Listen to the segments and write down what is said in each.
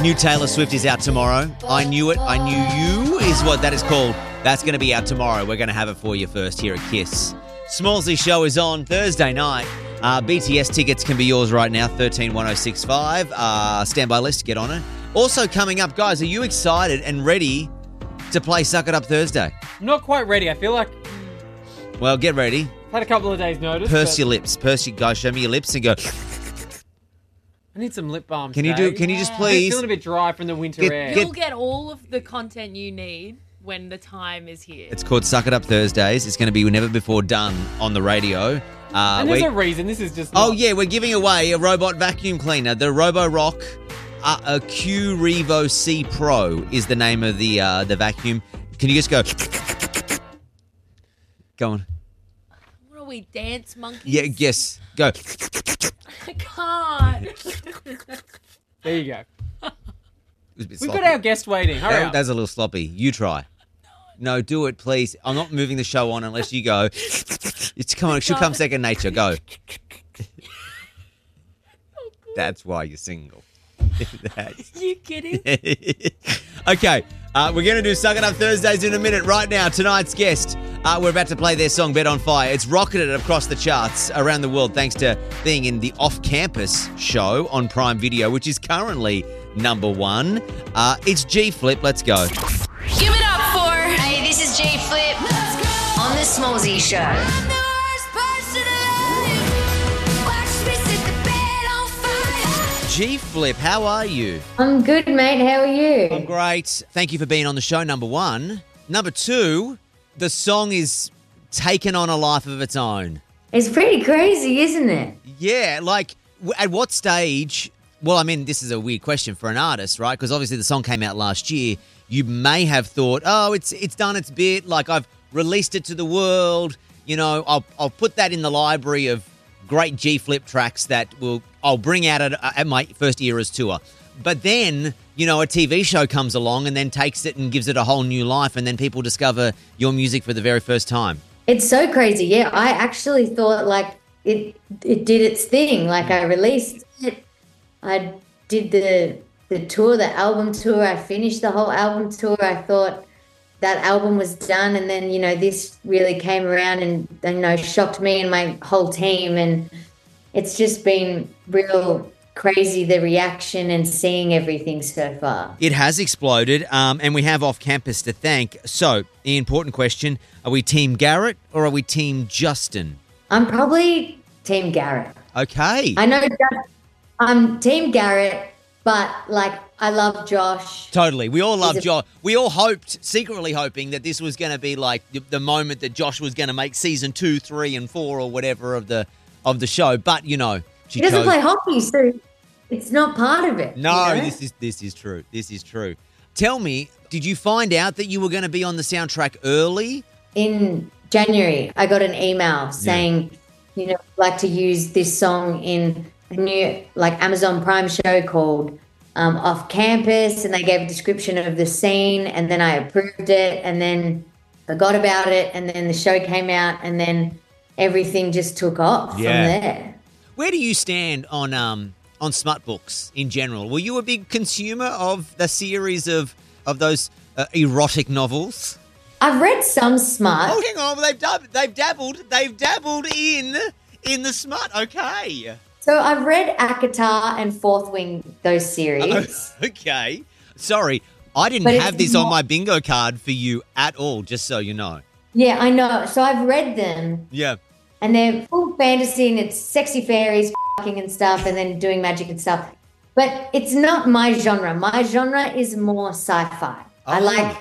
New Taylor Swift is out tomorrow. I Knew It, I Knew You is what that is called. That's going to be out tomorrow. We're going to have it for you first here at Kiss. Smallsy show is on Thursday night. BTS tickets can be yours right now, 131065. Standby list, get on it. Also coming up, guys, are you excited and ready to play Suck It Up Thursday? I'm not quite ready. I feel like Well, get ready. I've had a couple of days' notice. Purse your lips. Go, show me your lips and go. I need some lip balm. Can you just I'm please? feeling a bit dry from the winter air. You'll get all of the content you need when the time is here. It's called Suck It Up Thursdays. It's going to be never before done on the radio. And there's a reason. This is just. Oh, yeah, we're giving away a robot vacuum cleaner. The Roborock a Q Revo C Pro is the name of the vacuum. Can you just go? Go on. What are we, dance monkeys? Yeah, yes. Go. I can't. There you go. It was a bit We've sloppy. got our guest waiting. Hurry up. That's a little sloppy. You try. No, do it, please. I'm not moving the show on unless you go. Come on, it should come second nature. Go. That's why you're single. You kidding? Okay, we're going to do Suck It Up Thursdays in a minute. Right now, tonight's guest, we're about to play their song, Bet on Fire. It's rocketed across the charts around the world thanks to being in the Off-Campus show on Prime Video, which is currently number one. It's G-Flip. Let's go. Give it up for. Hey, this is J Flip on the Smallsy Show. G-Flip, how are you? I'm good, mate. How are you? I'm great. Thank you for being on the show, number one. Number two, the song is taken on a life of its own. It's pretty crazy, isn't it? Yeah, like, at what stage... Well, I mean, this is a weird question for an artist, right? Because obviously the song came out last year. You may have thought, oh, it's done its bit. Like, I've released it to the world. You know, I'll put that in the library of great G-Flip tracks that I'll bring out at my first Eras tour. But then, you know, a TV show comes along and then takes it and gives it a whole new life, and then people discover your music for the very first time. It's so crazy. Yeah, I actually thought like it did its thing. Like I released it. I did the tour, the album tour. I finished the whole album tour. I thought that album was done, and then, you know, this really came around and you know, shocked me and my whole team, and it's just been real crazy, the reaction and seeing everything so far. It has exploded, and we have Off-Campus to thank. So, the important question, are we Team Garrett or are we Team Justin? I'm probably Team Garrett. Okay. I know I'm Team Garrett, but like I love Josh. Totally. We all love Josh. We all secretly hoping that this was going to be like the moment that Josh was going to make season 2, 3, and 4 or whatever of the show. But, you know, he doesn't play hockey, so it's not part of it. No, you know? this is true. This is true. Tell me, did you find out that you were going to be on the soundtrack early? In January, I got an email saying, you know, I'd like to use this song in a new like Amazon Prime show called Off-Campus, and they gave a description of the scene, and then I approved it, and then forgot about it, and then the show came out, and then everything just took off from there. Where do you stand on smut books in general? Were you a big consumer of the series of those erotic novels? I've read some smut. Oh, hang on, they've dabbled in the smut. Okay. So I've read ACOTAR and Fourth Wing, those series. Okay. Sorry, I didn't have this on my bingo card for you at all, just so you know. Yeah, I know. So I've read them. Yeah. And they're full fantasy, and it's sexy fairies f***ing and stuff, and then doing magic and stuff. But it's not my genre. My genre is more sci-fi. I like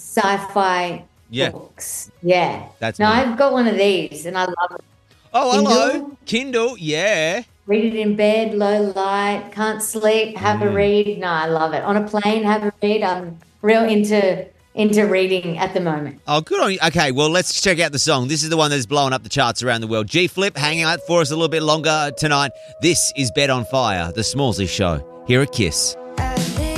sci-fi books. Yeah. That's no, me. I've got one of these, and I love it. Oh, hello. Kindle, yeah. Read it in bed, low light, can't sleep, have a read. No, I love it. On a plane, have a read. I'm real into reading at the moment. Oh, good on you. Okay, well, let's check out the song. This is the one that's blowing up the charts around the world. G-Flip, hang out for us a little bit longer tonight. This is Bet on Fire, the Smallsy Show, here at Kiss.